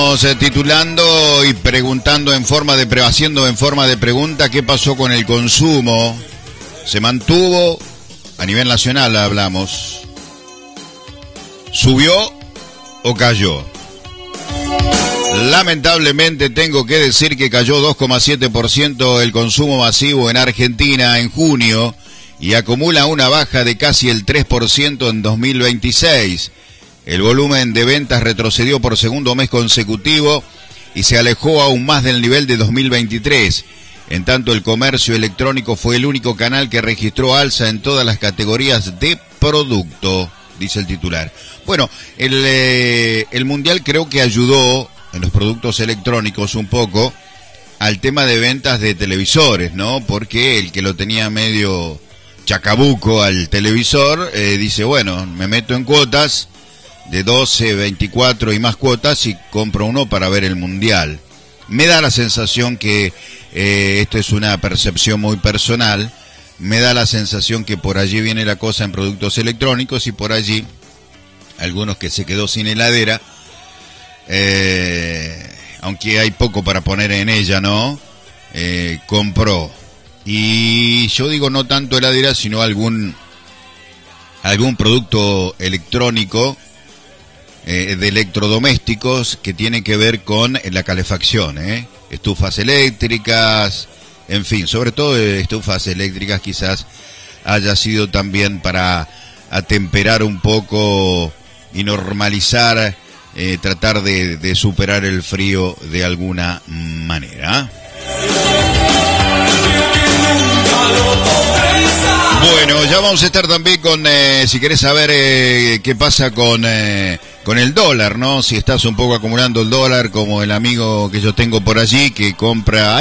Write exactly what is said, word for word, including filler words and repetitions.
Eh, titulando y preguntando en forma de pre, haciendo en forma de pregunta qué pasó con el consumo. Se mantuvo a nivel nacional, hablamos. ¿Subió o cayó? Lamentablemente tengo que decir que cayó dos coma siete por ciento el consumo masivo en Argentina en junio y acumula una baja de casi el tres por ciento en dos mil veintiséis. El volumen de ventas retrocedió por segundo mes consecutivo y se alejó aún más del nivel de dos mil veintitrés. En tanto, el comercio electrónico fue el único canal que registró alza en todas las categorías de producto, dice el titular. Bueno, el, eh, el Mundial creo que ayudó en los productos electrónicos un poco al tema de ventas de televisores, ¿no? Porque el que lo tenía medio chacabuco al televisor, eh, dice, bueno, me meto en cuotas de doce, veinticuatro y más cuotas y compro uno para ver el Mundial. Me da la sensación que, eh, esto es una percepción muy personal, me da la sensación que por allí viene la cosa en productos electrónicos y por allí, algunos que se quedó sin heladera, eh, aunque hay poco para poner en ella, ¿no? Eh, compró. Y yo digo no tanto heladera, sino algún, algún producto electrónico, Eh, de electrodomésticos que tiene que ver con la calefacción, ¿eh? Estufas eléctricas, en fin, sobre todo estufas eléctricas quizás haya sido también para atemperar un poco y normalizar, eh, tratar de, de superar el frío de alguna manera. Bueno, ya vamos a estar también con, eh, si querés saber eh, qué pasa con eh, con el dólar, ¿no? Si estás un poco acumulando el dólar, como el amigo que yo tengo por allí, que compra